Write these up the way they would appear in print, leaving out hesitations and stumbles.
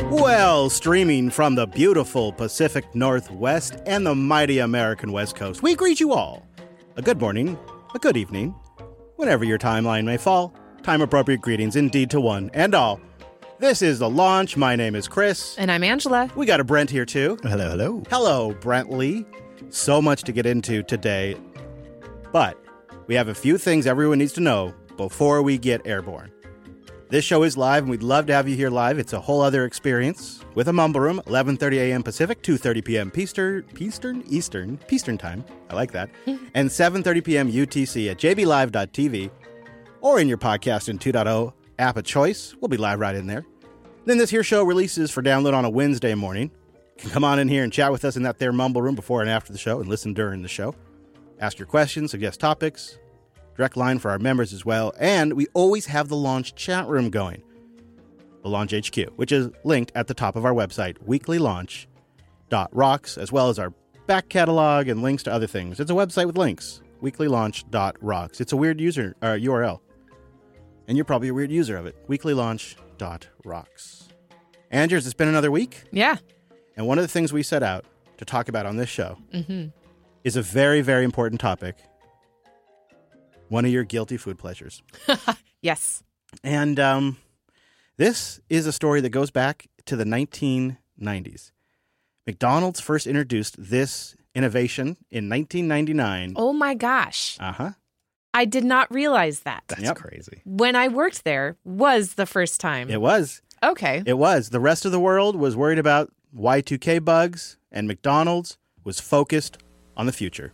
Well, streaming from the beautiful Pacific Northwest and the mighty American West Coast, we greet you all. A good morning, a good evening, whenever your timeline may fall. Time-appropriate greetings indeed to one and all. This is The Launch. My name is Chris. And I'm Angela. We got a Brent here, too. Hello, hello. Hello, Brent Lee. So much to get into today, but we have a few things everyone needs to know before we get airborne. This show is live, and we'd love to have you here live. It's a whole other experience with a Mumble Room, 11:30 a.m. Pacific, 2:30 p.m. Eastern time. I like that. And 7:30 p.m. UTC at jblive.tv or in your Podcasting 2.0 app of choice. We'll be live right in there. Then this here show releases for download on a Wednesday morning. You can come on in here and chat with us in that there Mumble Room before and after the show and listen during the show. Ask your questions, suggest topics. Direct line for our members as well. And we always have the Launch chat room going. The Launch HQ, which is linked at the top of our website, weeklylaunch.rocks, as well as our back catalog and links to other things. It's a website with links, weeklylaunch.rocks. It's a weird URL. And you're probably a weird user of it, weeklylaunch.rocks. Andrews, it's been another week. Yeah. And one of the things we set out to talk about on this show is a very, very important topic. One of your guilty food pleasures. Yes. And this is a story that goes back to the 1990s. McDonald's first introduced this innovation in 1999. Oh, my gosh. Uh-huh. I did not realize that. That's crazy. When I worked there was the first time. It was. Okay. It was. The rest of the world was worried about Y2K bugs, and McDonald's was focused on the future.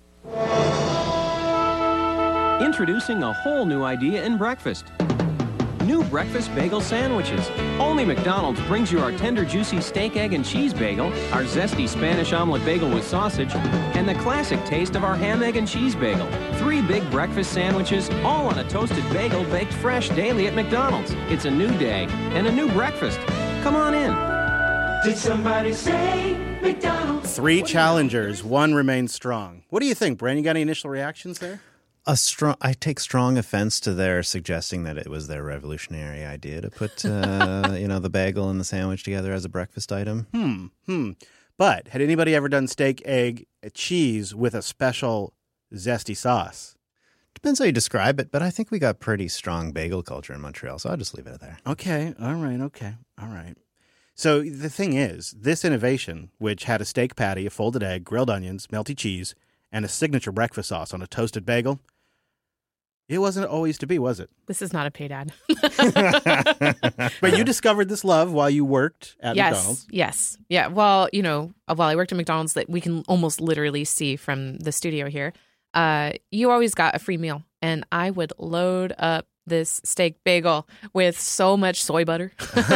Introducing a whole new idea in breakfast. New breakfast bagel sandwiches. Only McDonald's brings you our tender, juicy steak, egg, and cheese bagel, our zesty Spanish omelet bagel with sausage, and the classic taste of our ham, egg, and cheese bagel. 3 big breakfast sandwiches, all on a toasted bagel baked fresh daily at McDonald's. It's a new day and a new breakfast. Come on in. Did somebody say McDonald's? 3 challengers, 1 remains strong. What do you think, Brent? You got any initial reactions there? I take strong offense to their suggesting that it was their revolutionary idea to put, the bagel and the sandwich together as a breakfast item. But had anybody ever done steak, egg, cheese with a special zesty sauce? Depends how you describe it, but I think we got pretty strong bagel culture in Montreal, so I'll just leave it there. Okay. All right. So the thing is, this innovation, which had a steak patty, a folded egg, grilled onions, melty cheese, and a signature breakfast sauce on a toasted bagel, it wasn't always to be, was it? This is not a paid ad. But you discovered this love while you worked at McDonald's. Yes. Yeah. Well, while I worked at McDonald's, that we can almost literally see from the studio here, you always got a free meal. And I would load up this steak bagel with so much soy butter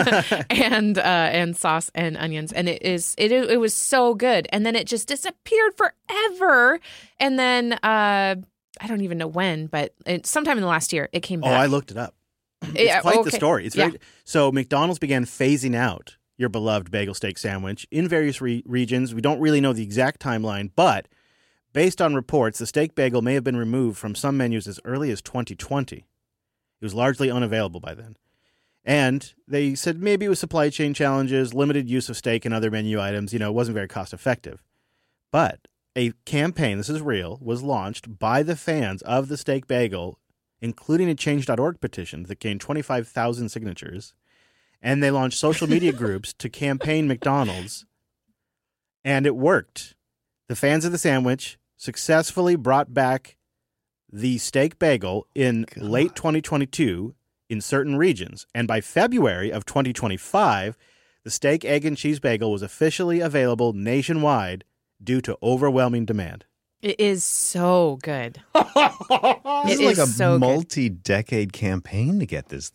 and sauce and onions, and it was so good. And then it just disappeared forever. And then I don't even know when, but sometime in the last year it came back. Oh, I looked it up. It's quite the story. It's very So McDonald's began phasing out your beloved bagel steak sandwich in various regions. We don't really know the exact timeline, but based on reports, the steak bagel may have been removed from some menus as early as 2020. It was largely unavailable by then. And they said maybe it was supply chain challenges, limited use of steak and other menu items. It wasn't very cost effective. But a campaign, this is real, was launched by the fans of the steak bagel, including a Change.org petition that gained 25,000 signatures. And they launched social media groups to campaign McDonald's. And it worked. The fans of the sandwich successfully brought back the steak bagel in late 2022 in certain regions. And by February of 2025, the steak, egg, and cheese bagel was officially available nationwide due to overwhelming demand. It is so good. This is like a multi-decade campaign to get this